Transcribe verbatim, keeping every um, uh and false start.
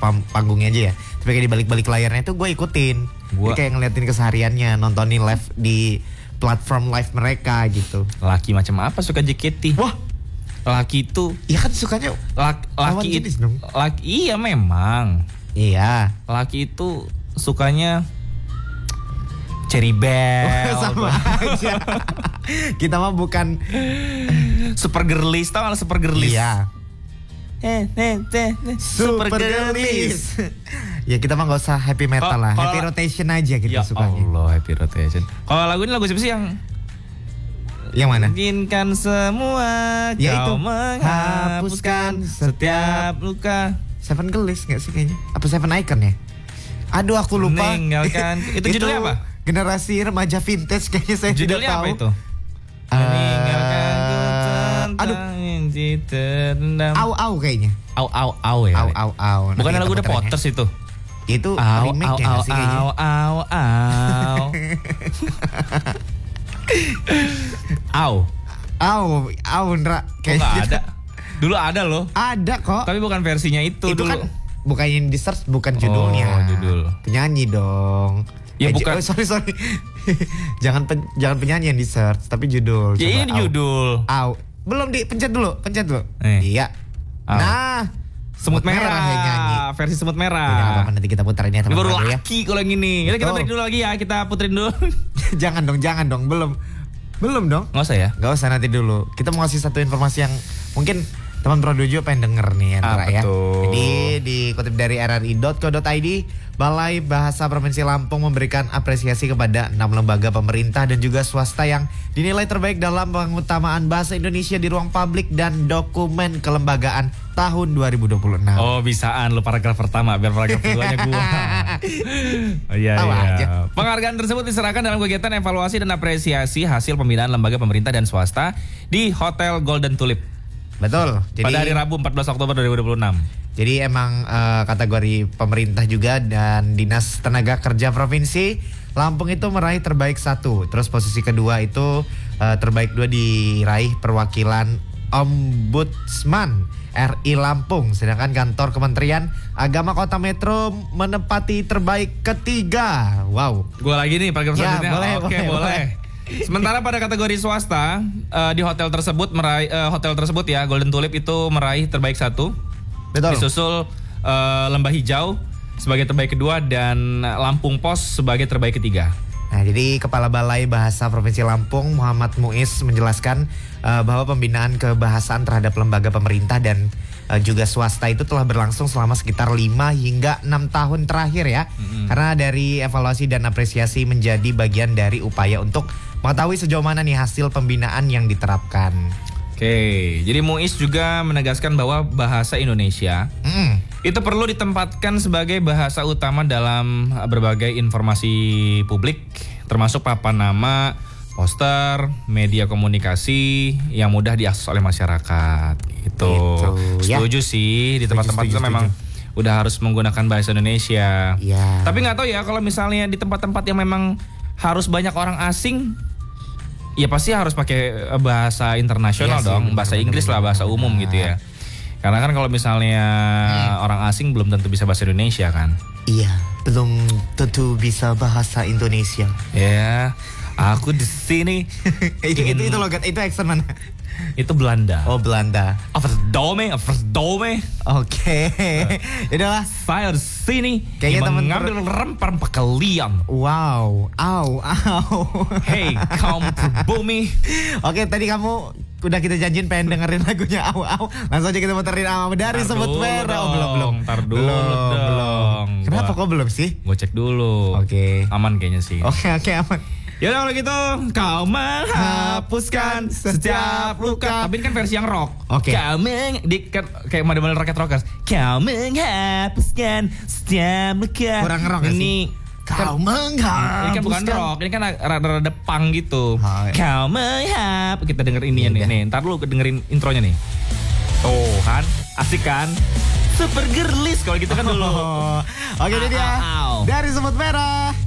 pam- panggungnya aja ya. Tapi kayak di balik-balik layarnya itu gue ikutin. Gue kayak ngeliatin kesehariannya, nontonin live di platform live mereka gitu. Laki macam apa suka J K T? Wah, laki itu ya kan sukanya laki, laki itu dong. Laki iya memang. Iya. Laki itu sukanya Cherry Bell. Oh, sama aja. Kita mah bukan super girlies, tau gak super girlies? Iya. Eh, eh, eh, eh, Super girlies. Ya kita mah gak usah happy metal Kalo- lah, kalo- happy rotation aja kita Ya sukanya. Allah, happy rotation. Kalau lagu ini lagu siapa sih yang Yang mana? Izinkan semua Ya kau itu. menghapuskan setiap luka. Seven Girlies gak sih kayaknya? Apa Seven Icon ya? Aduh aku lupa. Meninggalkan. Itu judulnya apa? Generasi remaja vintage kayaknya saya Judulnya tidak tahu. apa itu? Uh, Meninggalkan ku aduh. tentang inci terendam. Au au kayaknya. Au au au ya. Au au au. Bukan Nanti lagu kita The puterin ya. Potters itu. Itu Au remake au ya au nggak sih kayaknya? au au au. Au. Au au Ndra. Kok nggak ada? Dulu ada loh. Ada kok. Tapi bukan versinya itu, Itu dulu. kan bukan yang di search, bukan judulnya. Oh, judul. Penyanyi dong. Ya, j- bukan. oh, sorry sorry. jangan pen, jangan penyanyi yang di search, tapi judul. Ya Coba, ini au. judul. Au. Belum di pencet dulu, pencet dulu. Eh. Iya. Au. Nah, Semut merah, yang nyanyi. versi semut Ya, nggak merah. apa-apa, nanti kita putar ini ya Ini baru teman-teman ya. laki kalau yang ini. Yaudah kita Betul. break dulu lagi ya, kita puterin dulu. jangan dong, jangan dong, belum. Belum dong. Nggak usah ya? Gak usah, nanti dulu. Kita mau kasih satu informasi yang mungkin teman Produjo juga pengen denger nih Andra Apa ya. tuh? Jadi dikutip dari r r i dot co dot i d, Balai Bahasa Provinsi Lampung memberikan apresiasi kepada enam lembaga pemerintah dan juga swasta yang dinilai terbaik dalam pengutamaan bahasa Indonesia di ruang publik dan dokumen kelembagaan tahun dua ribu dua puluh enam. Oh bisaan lu paragraf pertama, biar paragraf keduanya gua. Oh iya Tahu iya. aja. Penghargaan tersebut diserahkan dalam kegiatan evaluasi dan apresiasi hasil pembinaan lembaga pemerintah dan swasta di Hotel Golden Tulip. Betul. Jadi, Pada hari Rabu empat belas Oktober dua ribu dua puluh enam. Jadi emang eh, kategori pemerintah juga dan Dinas Tenaga Kerja Provinsi Lampung itu meraih terbaik satu. Terus posisi kedua itu eh, terbaik dua diraih perwakilan Ombudsman R I Lampung. Sedangkan kantor Kementerian Agama Kota Metro menempati terbaik ketiga. Wow. Gua lagi nih paragraf Ya, selanjutnya. boleh, Oke, boleh, boleh. boleh. Sementara pada kategori swasta eh, di hotel tersebut meraih eh, hotel tersebut ya Golden Tulip itu meraih terbaik satu. Betul. Disusul eh, Lembah Hijau sebagai terbaik kedua dan Lampung Pos sebagai terbaik ketiga. Nah, jadi Kepala Balai Bahasa Provinsi Lampung Muhammad Muiz menjelaskan uh, bahwa pembinaan kebahasaan terhadap lembaga pemerintah dan uh, juga swasta itu telah berlangsung selama sekitar lima hingga enam tahun terakhir ya. Mm-hmm. Karena dari evaluasi dan apresiasi menjadi bagian dari upaya untuk mengetahui sejauh mana nih hasil pembinaan yang diterapkan. Oke, jadi Muiz juga menegaskan bahwa bahasa Indonesia Mm. itu perlu ditempatkan sebagai bahasa utama dalam berbagai informasi publik, termasuk papan nama, poster, media komunikasi yang mudah diakses oleh masyarakat. Itu Gitu, ya. setuju sih di tempat-tempat itu Setuju, memang udah harus menggunakan bahasa Indonesia. Iya. Tapi nggak tahu ya kalau misalnya di tempat-tempat yang memang harus banyak orang asing. Ya pasti harus pakai bahasa internasional Iya sih, dong, bener, bahasa bener, Inggris bener, lah, bahasa bener. umum gitu ya. Karena kan kalau misalnya Hmm. orang asing belum tentu bisa bahasa Indonesia kan. Iya, belum tentu bisa bahasa Indonesia. Ya, aku di sini. itu, itu ingin- itu logat, itu accent mana? Itu Belanda. Oh, Belanda. Overdome, overdome. Oke. Yaudahlah. Saya di sini Kayaknya ingin teman- mengambil rempah-rempah kalian. Wow, au, au. Hey, kaum pribumi. Oke, tadi kamu udah kita janjiin pengen dengerin lagunya au au. Langsung aja kita muterin au dari Ntar Semut dulu Merah. Oh, belum belum. dong, ntar dulu belum, dong. belum. Kenapa Gua- kok belum sih? Gue cek dulu. Oke. Aman kayaknya sih. Oke, oke aman. Ya udah kalau gitu, kau menghapuskan setiap luka. Tapi ini kan versi yang rock. Oke. Kau meng, di, kan, kayak model-model Rocket Rockers. Kau menghapuskan setiap luka. Kurang rock nggak Ini Kau kan, ini kan bukan menghapuskan. rock, ini kan rada-rada punk gitu. Oh, iya. Kau menghap, kita denger ini ya nih, Iya. nih. Ntar lu dengerin intronya nih. Tuh kan, asik kan? Super girlies kalau gitu kan dulu. Oh. Oke, ini dia. Au, au, au. Dari Semut Merah.